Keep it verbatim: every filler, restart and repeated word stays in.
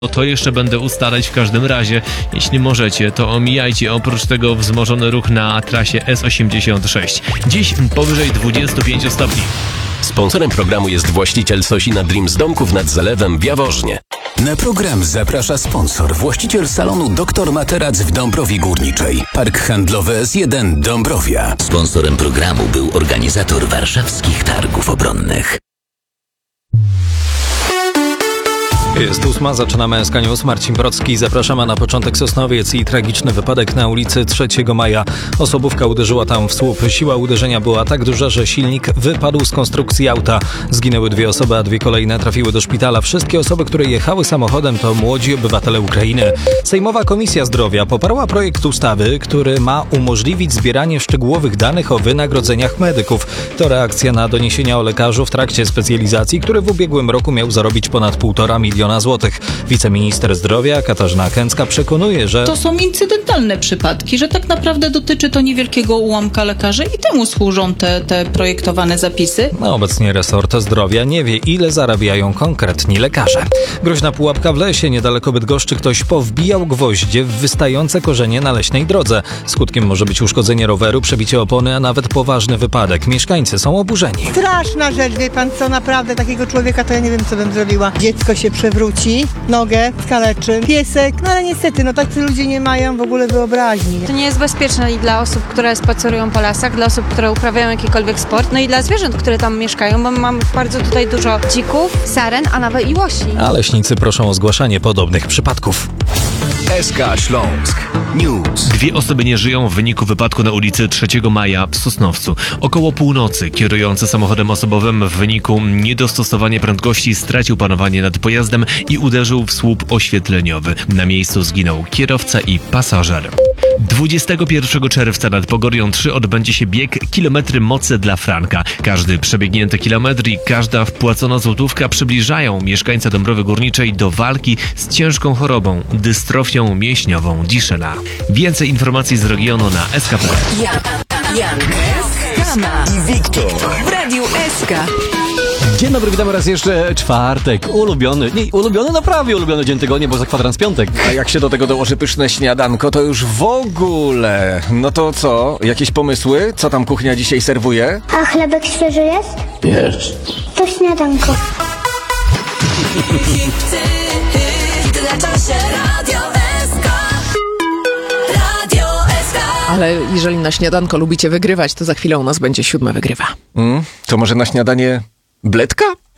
To jeszcze będę ustalać w każdym razie. Jeśli możecie, to omijajcie oprócz tego wzmożony ruch na trasie S osiemdziesiąt sześć. Dziś powyżej dwudziestu pięciu stopni. Sponsorem programu jest właściciel Sosina Dreams Domków nad Zalewem w Jaworznie. Na program zaprasza sponsor, właściciel salonu Doktor Materac w Dąbrowie Górniczej. Park handlowy S jeden Dąbrowia. Sponsorem programu był organizator warszawskich targów obronnych. Jest ósma, zaczynamy S K News. Marcin Brocki, zapraszamy na początek. Sosnowiec i tragiczny wypadek na ulicy trzeciego maja. Osobówka uderzyła tam w słup. Siła uderzenia była tak duża, że silnik wypadł z konstrukcji auta. Zginęły dwie osoby, a dwie kolejne trafiły do szpitala. Wszystkie osoby, które jechały samochodem, to młodzi obywatele Ukrainy. Sejmowa Komisja Zdrowia poparła projekt ustawy, który ma umożliwić zbieranie szczegółowych danych o wynagrodzeniach medyków. To reakcja na doniesienia o lekarzu w trakcie specjalizacji, który w ubiegłym roku miał zarobić ponad półtora miliona złotych. Wiceminister zdrowia Katarzyna Kęcka przekonuje, że to są incydentalne przypadki, że tak naprawdę dotyczy to niewielkiego ułamka lekarzy i temu służą te, te projektowane zapisy. No, obecnie resort zdrowia nie wie, ile zarabiają konkretni lekarze. Groźna pułapka w lesie. Niedaleko Bydgoszczy ktoś powbijał gwoździe w wystające korzenie na leśnej drodze. Skutkiem może być uszkodzenie roweru, przebicie opony, a nawet poważny wypadek. Mieszkańcy są oburzeni. Straszna rzecz, wie pan co, naprawdę takiego człowieka to ja nie wiem, co bym zrobiła. Dziecko się przewróci, nogę skaleczy, piesek, no ale niestety, no tacy ludzie nie mają w ogóle wyobraźni. To nie jest bezpieczne i dla osób, które spacerują po lasach, dla osób, które uprawiają jakikolwiek sport, no i dla zwierząt, które tam mieszkają, bo mamy bardzo tutaj dużo dzików, saren, a nawet i łosi. A leśnicy proszą o zgłaszanie podobnych przypadków. S K Śląsk News. Dwie osoby nie żyją w wyniku wypadku na ulicy trzeciego maja w Sosnowcu. Około północy kierujący samochodem osobowym w wyniku niedostosowania prędkości stracił panowanie nad pojazdem i uderzył w słup oświetleniowy. Na miejscu zginął kierowca i pasażer. dwudziestego pierwszego czerwca nad Pogorią trzy odbędzie się bieg Kilometry Mocy dla Franka. Każdy przebiegnięty kilometr i każda wpłacona złotówka przybliżają mieszkańca Dąbrowy Górniczej do walki z ciężką chorobą, dystrofią mięśniową Duchenne. Więcej informacji z regionu na S K kropka p l. Jan, Jan, Skama i Wiktor w Radiu S K. Dzień dobry, witam raz jeszcze. Czwartek, ulubiony, nie, ulubiony, no prawie ulubiony dzień tygodnia, bo za kwadrans piątek. A jak się do tego dołoży pyszne śniadanko, to już w ogóle. No to co? Jakieś pomysły? Co tam kuchnia dzisiaj serwuje? A chlebek świeży jest? Jest. To śniadanko. Ale jeżeli na śniadanko lubicie wygrywać, to za chwilę u nas będzie siódme wygrywa. Mm, to może na śniadanie bledka?